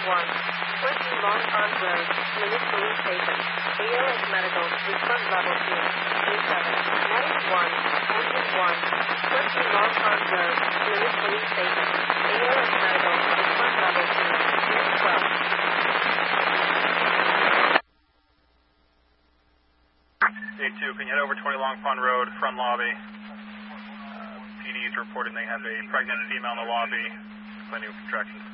14 Long Pond Road, Limit Police Station. AOS Medical, respond level 2. 37, Medic 1, Engine 1. 14 Long Pond Road, Limit Police Station. AOS Medical, respond level 2. Unit 12. A2, can you head over 20 Long Pond Road, front lobby? PD's reporting they have a pregnant female in the lobby, plenty of contractions.